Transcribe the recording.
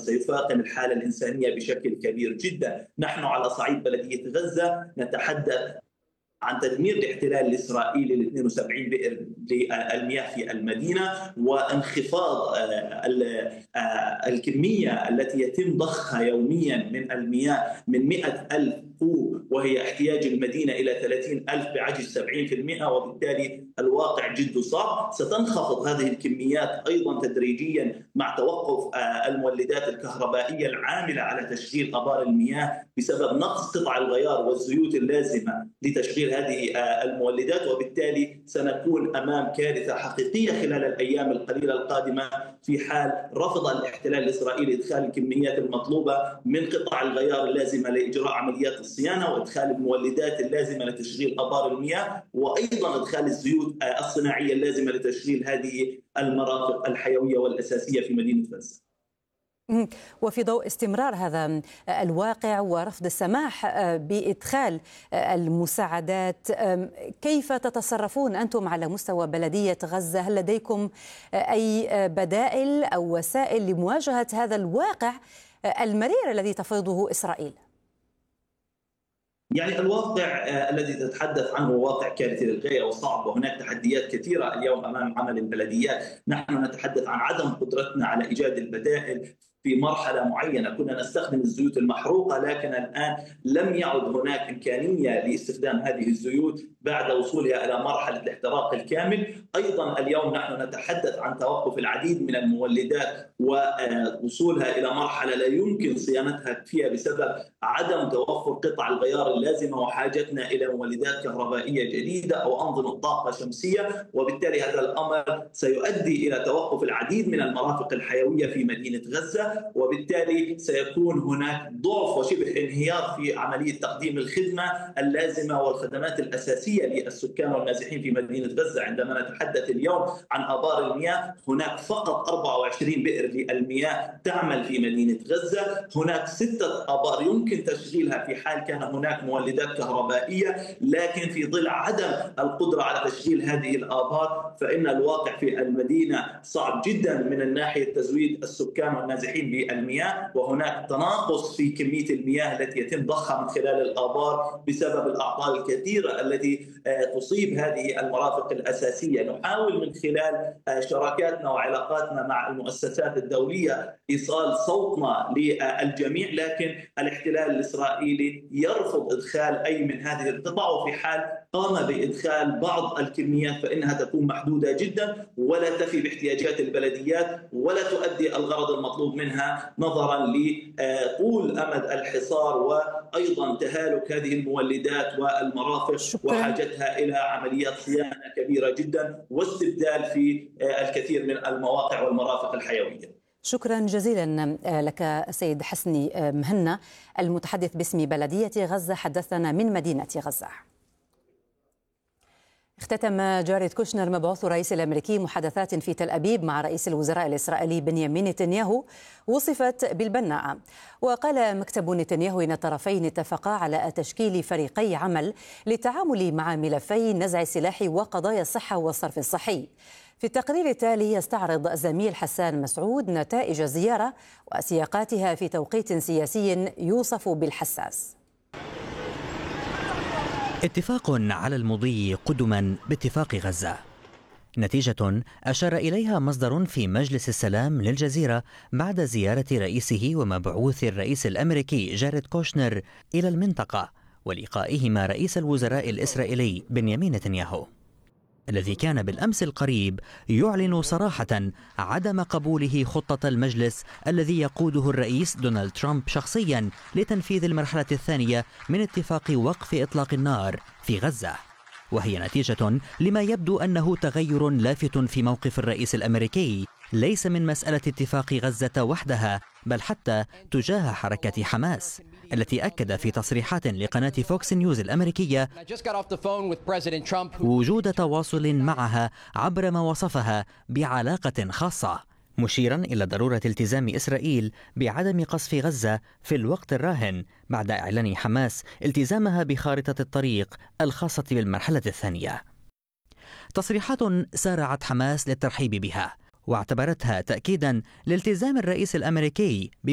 سيفاقم الحالة الإنسانية بشكل كبير جدا. نحن على صعيد بلدية غزة نتحدث عن تدمير الاحتلال الإسرائيلي ل 72 بئر للمياه في المدينة، وانخفاض الكمية التي يتم ضخها يوميا من المياه من 100,000 كوب، وهي احتياج المدينة إلى 30,000 بعجز 70%، وبالتالي الواقع جد صعب. ستنخفض هذه الكميات أيضا تدريجيا مع توقف المولدات الكهربائية العاملة على تشغيل آبار المياه بسبب نقص قطع الغيار والزيوت اللازمة لتشغيل هذه المولدات، وبالتالي سنكون أمام كارثة حقيقية خلال الأيام القليلة القادمة في حال رفض الاحتلال الإسرائيلي إدخال الكميات المطلوبة من قطع الغيار اللازمة لإجراء عمليات الصيانة، وإدخال المولدات اللازمة لتشغيل آبار المياه، وأيضا إدخال الزيوت الصناعية اللازمة لتشغيل هذه المرافق الحيوية والأساسية في مدينة غزة. وفي ضوء استمرار هذا الواقع ورفض السماح بإدخال المساعدات، كيف تتصرفون أنتم على مستوى بلدية غزة؟ هل لديكم أي بدائل أو وسائل لمواجهة هذا الواقع المرير الذي تفرضه إسرائيل؟ يعني الواقع الذي تتحدث عنه واقع كارثي للغاية وصعب، وهناك تحديات كثيرة اليوم أمام عمل البلديات. نحن نتحدث عن عدم قدرتنا على إيجاد البدائل. في مرحلة معينة كنا نستخدم الزيوت المحروقة، لكن الآن لم يعد هناك إمكانية لاستخدام هذه الزيوت بعد وصولها إلى مرحلة الاحتراق الكامل. أيضا اليوم نحن نتحدث عن توقف العديد من المولدات ووصولها إلى مرحلة لا يمكن صيانتها فيها بسبب عدم توفر قطع الغيار اللازمة، وحاجتنا إلى مولدات كهربائية جديدة أو أنظمة طاقة شمسية، وبالتالي هذا الأمر سيؤدي إلى توقف العديد من المرافق الحيوية في مدينة غزة، وبالتالي سيكون هناك ضعف وشبه انهيار في عملية تقديم الخدمة اللازمة والخدمات الأساسية للسكان والنازحين في مدينة غزة. عندما نتحدث اليوم عن آبار المياه، هناك فقط 24 بئر للمياه تعمل في مدينة غزة. هناك 6 آبار يمكن تشغيلها في حال كان هناك مولدات كهربائية، لكن في ظل عدم القدرة على تشغيل هذه الآبار فإن الواقع في المدينة صعب جدا من الناحية تزويد السكان والنازحين بالمياه، وهناك تناقص في كمية المياه التي يتم ضخها من خلال الآبار بسبب الأعطال الكثيرة التي تصيب هذه المرافق الأساسية. نحاول من خلال شراكاتنا وعلاقاتنا مع المؤسسات الدولية إيصال صوتنا للجميع، لكن الاحتلال الإسرائيلي يرفض إدخال أي من هذه القطع، وفي حال قام بإدخال بعض الكميات فإنها تكون محدودة جدا ولا تفي باحتياجات البلديات ولا تؤدي الغرض المطلوب منها نظرا لطول أمد الحصار وأيضا تهالك هذه المولدات والمرافق وحاجتها إلى عمليات صيانة كبيرة جدا واستبدال في الكثير من المواقع والمرافق الحيوية. شكرا جزيلا لك سيد حسني مهنا المتحدث باسم بلدية غزة، حدثنا من مدينة غزة. اختتم جاريد كوشنر مبعوث الرئيس الأمريكي محادثات في تل أبيب مع رئيس الوزراء الإسرائيلي بنيامين نتنياهو وصفت بالبناءة. وقال مكتب نتنياهو إن الطرفين اتفقا على تشكيل فريقي عمل للتعامل مع ملفي نزع السلاح وقضايا الصحة والصرف الصحي. في التقرير التالي يستعرض زميل حسان مسعود نتائج الزيارة وسياقاتها في توقيت سياسي يوصف بالحساس. اتفاق على المضي قدما باتفاق غزة، نتيجة أشار إليها مصدر في مجلس السلام للجزيرة بعد زيارة رئيسه ومبعوث الرئيس الأمريكي جاريد كوشنر إلى المنطقة ولقائهما رئيس الوزراء الإسرائيلي بنيامين نتنياهو، الذي كان بالأمس القريب يعلن صراحة عدم قبوله خطة المجلس الذي يقوده الرئيس دونالد ترامب شخصيا لتنفيذ المرحلة الثانية من اتفاق وقف إطلاق النار في غزة، وهي نتيجة لما يبدو أنه تغير لافت في موقف الرئيس الأمريكي ليس من مسألة اتفاق غزة وحدها بل حتى تجاه حركة حماس، التي أكد في تصريحات لقناة فوكس نيوز الأمريكية وجود تواصل معها عبر ما وصفها بعلاقة خاصة، مشيرا إلى ضرورة التزام إسرائيل بعدم قصف غزة في الوقت الراهن بعد إعلان حماس التزامها بخارطة الطريق الخاصة بالمرحلة الثانية. تصريحات سارعت حماس للترحيب بها واعتبرتها تأكيدا لالتزام الرئيس الأمريكي